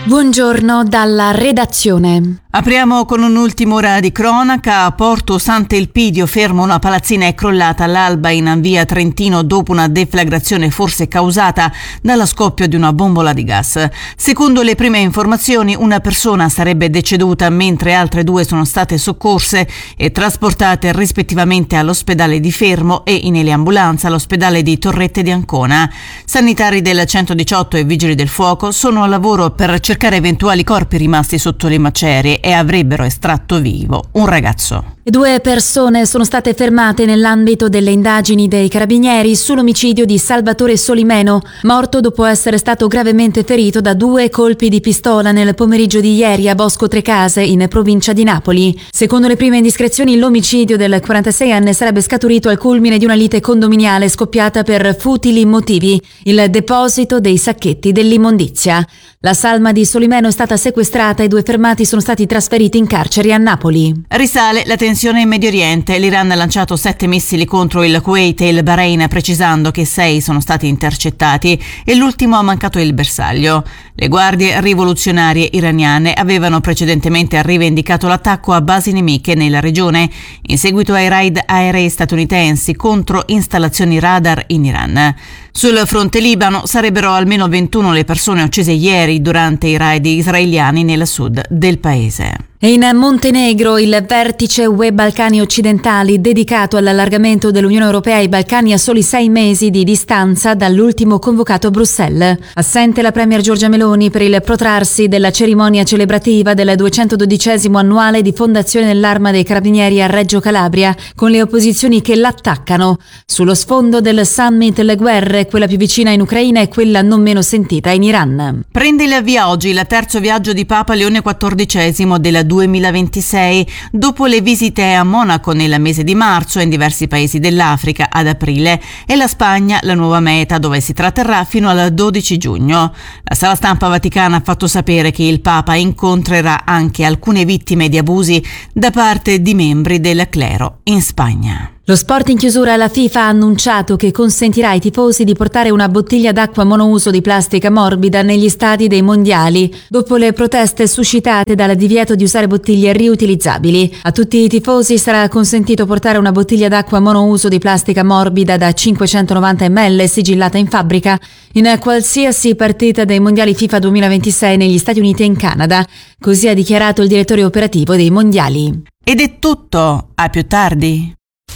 Buongiorno dalla redazione. Apriamo con un'ultima ora di cronaca. A Porto Sant'Elpidio fermo una palazzina è crollata all'alba in via Trentino dopo una deflagrazione forse causata dallo scoppio di una bombola di gas. Secondo le prime informazioni una persona sarebbe deceduta mentre altre due sono state soccorse e trasportate rispettivamente all'ospedale di Fermo e in eliambulanza all'ospedale di Torrette di Ancona. Sanitari del 118 e vigili del fuoco sono al lavoro per cercare eventuali corpi rimasti sotto le macerie e avrebbero estratto vivo un ragazzo. 2 persone sono state fermate nell'ambito delle indagini dei carabinieri sull'omicidio di Salvatore Solimeno, morto dopo essere stato gravemente ferito da 2 colpi di pistola nel pomeriggio di ieri a Bosco Trecase, in provincia di Napoli. Secondo le prime indiscrezioni, l'omicidio del 46enne sarebbe scaturito al culmine di una lite condominiale scoppiata per futili motivi, il deposito dei sacchetti dell'immondizia. La salma di Solimeno è stata sequestrata e 2 fermati sono stati trasferiti in carcere a Napoli. Risale la tensione in Medio Oriente. L'Iran ha lanciato 7 missili contro il Kuwait e il Bahrain, precisando che 6 sono stati intercettati e l'ultimo ha mancato il bersaglio. Le guardie rivoluzionarie iraniane avevano precedentemente rivendicato l'attacco a basi nemiche nella regione in seguito ai raid aerei statunitensi contro installazioni radar in Iran. Sul fronte Libano sarebbero almeno 21 le persone uccise ieri durante i raid israeliani nel sud del paese. E in Montenegro il vertice UE Balcani occidentali dedicato all'allargamento dell'Unione Europea ai Balcani a soli 6 mesi di distanza dall'ultimo convocato a Bruxelles. Assente la premier Giorgia Meloni per il protrarsi della cerimonia celebrativa del 212° annuale di fondazione dell'Arma dei Carabinieri a Reggio Calabria, con le opposizioni che l'attaccano. Sullo sfondo del summit le guerre, quella più vicina in Ucraina e quella non meno sentita in Iran. Prende il via oggi il terzo viaggio di Papa Leone XIV del 2026, dopo le visite a Monaco nel mese di marzo e in diversi paesi dell'Africa ad aprile, e la Spagna la nuova meta, dove si tratterrà fino al 12 giugno. La sala stampa vaticana ha fatto sapere che il Papa incontrerà anche alcune vittime di abusi da parte di membri del clero in Spagna. Lo sport in chiusura. La FIFA ha annunciato che consentirà ai tifosi di portare una bottiglia d'acqua monouso di plastica morbida negli stadi dei mondiali, dopo le proteste suscitate dal divieto di usare bottiglie riutilizzabili. A tutti i tifosi sarà consentito portare una bottiglia d'acqua monouso di plastica morbida da 590 ml sigillata in fabbrica in qualsiasi partita dei mondiali FIFA 2026 negli Stati Uniti e in Canada. Così ha dichiarato il direttore operativo dei mondiali. Ed è tutto, a più tardi.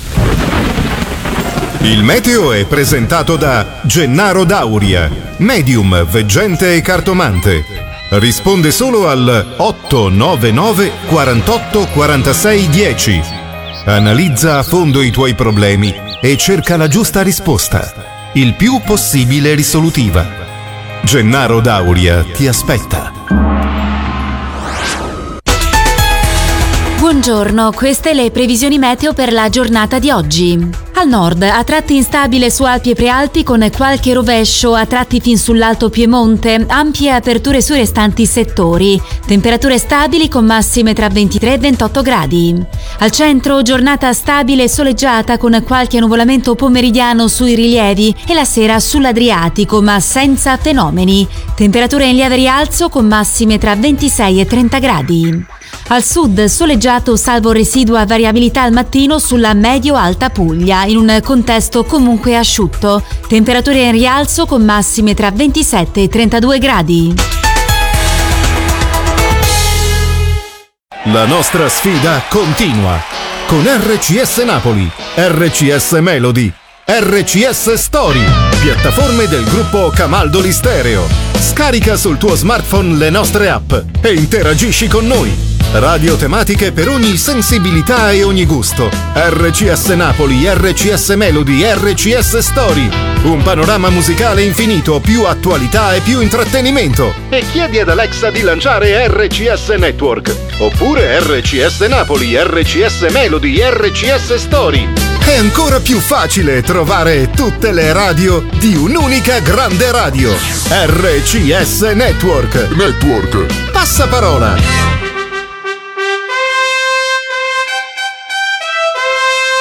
Il meteo è presentato da Gennaro Dauria, medium, veggente e cartomante. Risponde solo al 899 48 46 10. Analizza a fondo i tuoi problemi e cerca la giusta risposta, il più possibile risolutiva. Gennaro Dauria ti aspetta. Buongiorno, queste le previsioni meteo per la giornata di oggi. Al nord, a tratti instabile su Alpi e Prealpi con qualche rovescio, a tratti fin sull'Alto Piemonte, ampie aperture sui restanti settori. Temperature stabili con massime tra 23 e 28 gradi. Al centro, giornata stabile e soleggiata con qualche annuvolamento pomeridiano sui rilievi e la sera sull'Adriatico, ma senza fenomeni. Temperature in lieve rialzo con massime tra 26 e 30 gradi. Al sud, soleggiato salvo residua variabilità al mattino sulla medio-alta Puglia, in un contesto comunque asciutto. Temperature in rialzo con massime tra 27 e 32 gradi. La nostra sfida continua con RCS Napoli, RCS Melody, RCS Story, piattaforme del gruppo Camaldoli Stereo. Scarica sul tuo smartphone le nostre app e interagisci con noi. Radio tematiche per ogni sensibilità e ogni gusto. RCS Napoli, RCS Melody, RCS Story. Un panorama musicale infinito, più attualità e più intrattenimento. E chiedi ad Alexa di lanciare RCS Network. Oppure RCS Napoli, RCS Melody, RCS Story. È ancora più facile trovare tutte le radio di un'unica grande radio. RCS Network. Passaparola.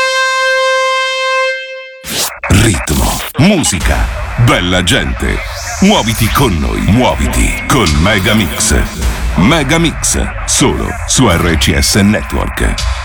Ritmo, musica, bella gente. Muoviti con noi, muoviti con Megamix. Megamix, solo su RCS Network.